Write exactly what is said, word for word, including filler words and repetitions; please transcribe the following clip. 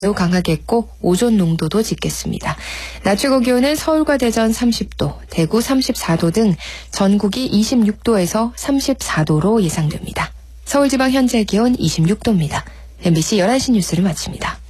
매우 강하겠고 오존 농도도 짙겠습니다. 낮 최고 기온은 서울과 대전 삼십 도, 대구 삼십사 도 등 전국이 이십육 도에서 삼십사 도로 예상됩니다. 서울지방 현재 기온 이십육 도입니다. 엠비씨 열한 시 뉴스를 마칩니다.